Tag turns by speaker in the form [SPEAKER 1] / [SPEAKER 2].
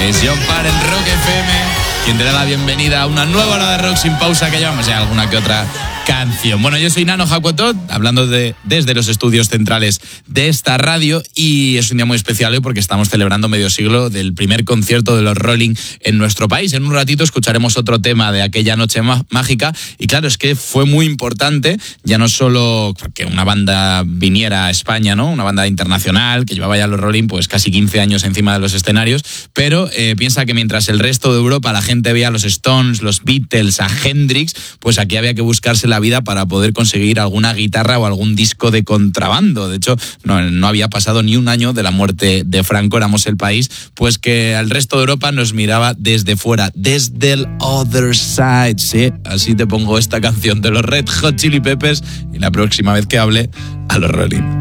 [SPEAKER 1] Es John Parr en Rock FM, quien te da la bienvenida a una nueva hora de rock sin pausa, que llevamos ya alguna que otra canción. Bueno, yo soy Nano Jacotot, hablando desde los estudios centrales de esta radio, y es un día muy especial hoy porque estamos celebrando medio siglo del primer concierto de los Rolling en nuestro país. En un ratito escucharemos otro tema de aquella noche mágica, y claro, es que fue muy importante, ya no solo porque una banda viniera a España, ¿no? Una banda internacional que llevaba ya los Rolling pues casi 15 años encima de los escenarios, pero piensa que mientras el resto de Europa la gente veía a los Stones, los Beatles, a Hendrix, pues aquí había que buscarse la vida para poder conseguir alguna guitarra o algún disco de contrabando. De hecho, no había pasado ni un año de la muerte de Franco, éramos el país pues que al resto de Europa nos miraba desde fuera, desde el other side. Sí, así te pongo esta canción de los Red Hot Chili Peppers, y la próxima vez que hable, a los Rolling.